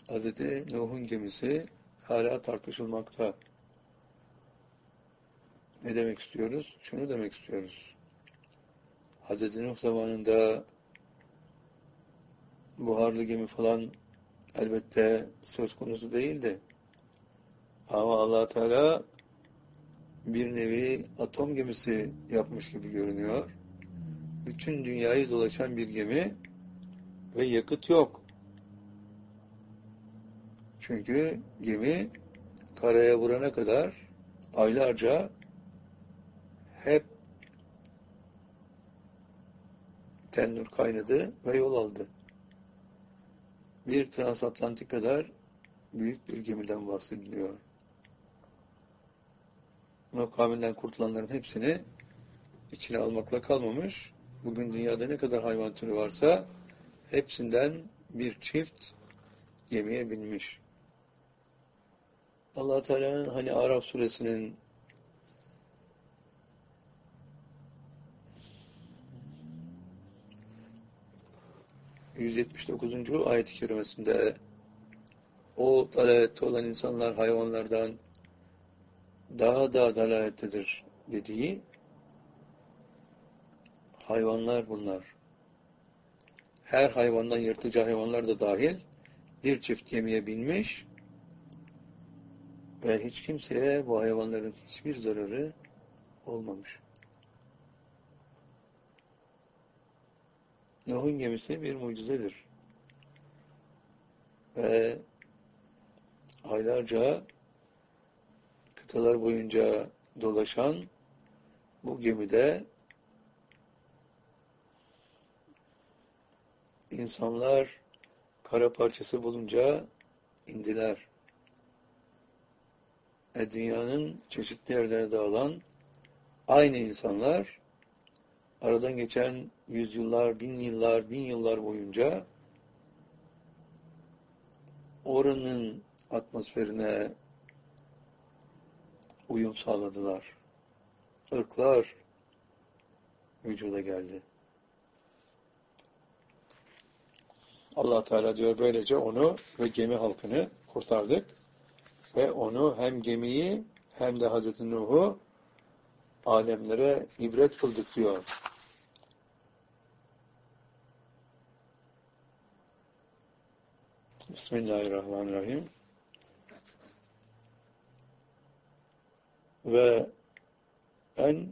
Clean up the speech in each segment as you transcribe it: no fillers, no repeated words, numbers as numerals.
Hz. Nuh'un gemisi hala tartışılmakta. Ne demek istiyoruz? Şunu demek istiyoruz. Hz. Nuh zamanında buharlı gemi falan elbette söz konusu değildi. Ama Allah Teala bir nevi atom gemisi yapmış gibi görünüyor. Bütün dünyayı dolaşan bir gemi ve yakıt yok. Çünkü gemi karaya vurana kadar aylarca hep tennur kaynadı ve yol aldı. Bir transatlantik kadar büyük bir gemiden bahsediliyor. Nuh kavminden kurtulanların hepsini içine almakla kalmamış. Bugün dünyada ne kadar hayvan türü varsa hepsinden bir çift gemiye binmiş. Allah Teala'nın hani Araf suresinin 179. ayet-i kerimesinde o dalalette olan insanlar hayvanlardan daha da dalalettedir dediği hayvanlar bunlar. Her hayvandan yırtıcı hayvanlar da dahil bir çift gemiye binmiş ve hiç kimseye bu hayvanların hiçbir zararı olmamış. Nuh'un gemisi bir mucizedir. Ve aylarca kıtalar boyunca dolaşan bu gemide insanlar kara parçası bulunca indiler. Dünyanın çeşitli yerlerine dağılan aynı insanlar aradan geçen yüzyıllar, bin yıllar boyunca oranın atmosferine uyum sağladılar. Irklar vücuda geldi. Allah Teala diyor böylece onu ve gemi halkını kurtardık ve onu hem gemiyi hem de Hazreti Nuh'u alemlere ibret kıldık diyor. Bismillahirrahmanirrahim. Ve en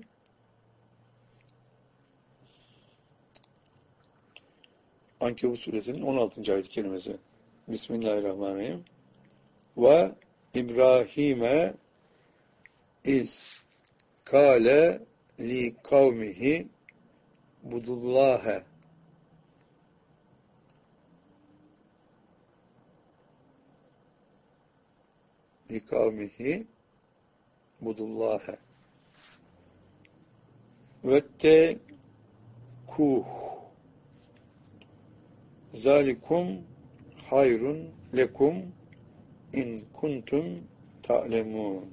Ankebut suresinin 16. ayet-i kerimesi. Bismillahirrahmanirrahim. Ve İbrahim'e iz kâle li kavmihi budullâhe li kavmihi budullâhe vettekuh zalikum hayrun lekum in kuntum ta'lemun.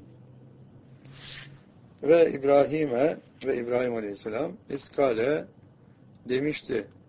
Ve İbrahim'e ve İbrahim Aleyhisselam iskale demişti.